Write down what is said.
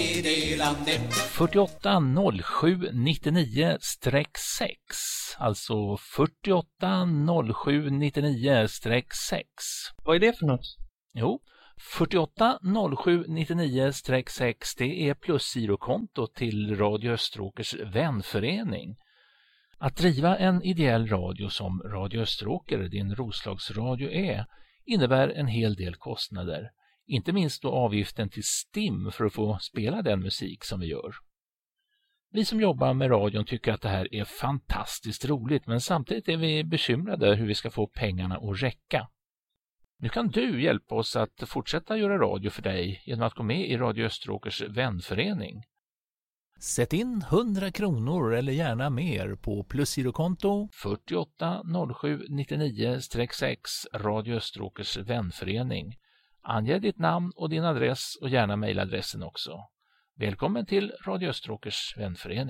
480799-6, alltså 480799-6. Vad är det för något? Jo, 480799-6, det är plusgirokonto till Radio Österåkers vänförening. Att driva en ideell radio som Radio Österåker, din Roslagsradio, innebär en hel del kostnader. Inte minst då avgiften till STIM för att få spela den musik som vi gör. Vi som jobbar med radion tycker att det här är fantastiskt roligt, men samtidigt är vi bekymrade hur vi ska få pengarna att räcka. Nu kan du hjälpa oss att fortsätta göra radio för dig genom att gå med i Radio Österåkers vänförening. Sätt in 100 kronor eller gärna mer på plusgirokonto 480799-6 Radio Österåkers vänförening. Ange ditt namn och din adress och gärna mejladressen också. Välkommen till Radio Österåkers vänförening.